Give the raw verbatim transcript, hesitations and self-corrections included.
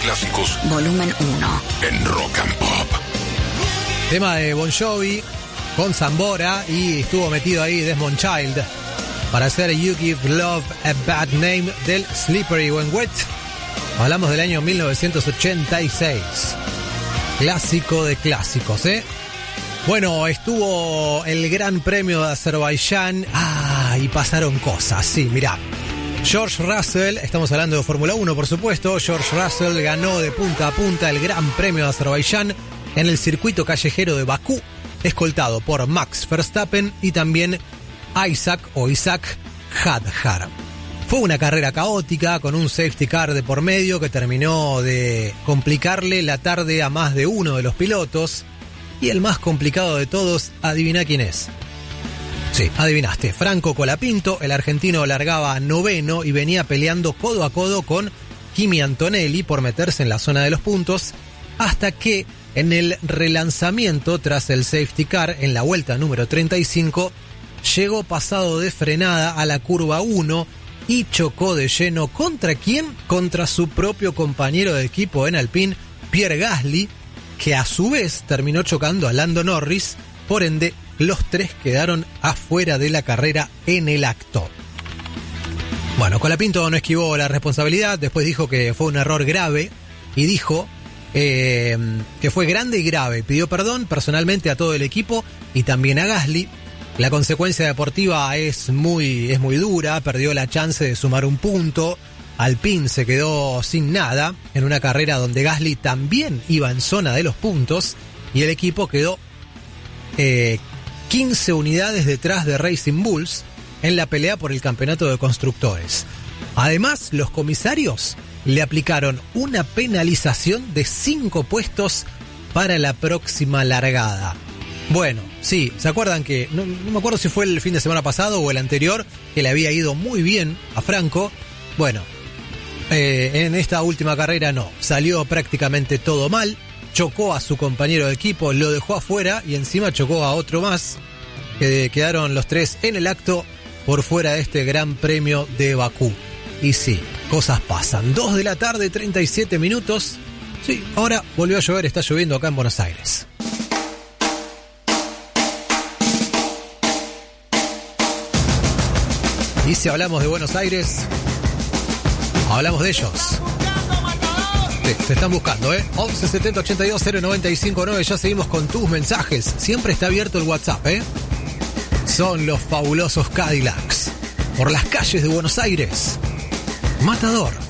clásicos. Volumen uno. En Rock and Pop. Tema de Bon Jovi con Zambora y estuvo metido ahí Desmond Child para hacer You Give Love a Bad Name del Slippery When Wet. Hablamos del año mil novecientos ochenta y seis. Clásico de clásicos, ¿eh? Bueno, estuvo el Gran Premio de Azerbaiyán. Ah, y pasaron cosas, sí, mirá. George Russell, estamos hablando de Fórmula uno, por supuesto. George Russell ganó de punta a punta el Gran Premio de Azerbaiyán en el circuito callejero de Bakú, escoltado por Max Verstappen y también Isaac o Isaac Hadjar. Fue una carrera caótica con un safety car de por medio que terminó de complicarle la tarde a más de uno de los pilotos. Y el más complicado de todos, adivina quién es. Sí, adivinaste. Franco Colapinto, el argentino largaba noveno y venía peleando codo a codo con Kimi Antonelli por meterse en la zona de los puntos, hasta que en el relanzamiento tras el safety car en la vuelta número treinta y cinco, llegó pasado de frenada a la curva uno y chocó de lleno. ¿Contra quién? Contra su propio compañero de equipo en Alpine, Pierre Gasly, que a su vez terminó chocando a Lando Norris. Por ende, los tres quedaron afuera de la carrera en el acto. Bueno, Colapinto no esquivó la responsabilidad, después dijo que fue un error grave y dijo eh, que fue grande y grave. Pidió perdón personalmente a todo el equipo y también a Gasly. La consecuencia deportiva es muy, es muy dura, perdió la chance de sumar un punto. Alpine se quedó sin nada en una carrera donde Gasly también iba en zona de los puntos y el equipo quedó eh, quince unidades detrás de Racing Bulls en la pelea por el campeonato de constructores. Además, los comisarios le aplicaron una penalización de cinco puestos para la próxima largada. Bueno, sí, ¿se acuerdan que, no, no me acuerdo si fue el fin de semana pasado o el anterior, que le había ido muy bien a Franco? Bueno, Eh, en esta última carrera no, salió prácticamente todo mal, chocó a su compañero de equipo, lo dejó afuera y encima chocó a otro más, que quedaron los tres en el acto por fuera de este Gran Premio de Bakú. Y sí, cosas pasan. dos de la tarde, treinta y siete minutos. Sí, ahora volvió a llover, está lloviendo acá en Buenos Aires. Y si hablamos de Buenos Aires, hablamos de ellos. Sí, te están buscando, ¿eh? once setenta ochenta y dos cero noventa y cinco nueve. Ya seguimos con tus mensajes. Siempre está abierto el WhatsApp, ¿eh? Son los fabulosos Cadillacs. Por las calles de Buenos Aires. Matador.